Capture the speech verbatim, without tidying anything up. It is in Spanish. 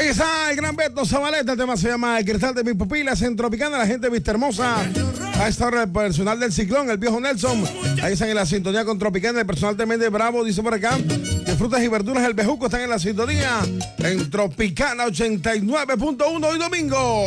Ahí está el gran Beto Zabaleta, el tema se llama El Cristal de mis pupilas, en Tropicana, la gente Vista Hermosa. A esta hora el personal del Ciclón, el viejo Nelson, ahí están en la sintonía con Tropicana, el personal también de Bravo, dice por acá, de frutas y verduras, el Bejuco están en la sintonía, en Tropicana ochenta y nueve punto uno hoy domingo.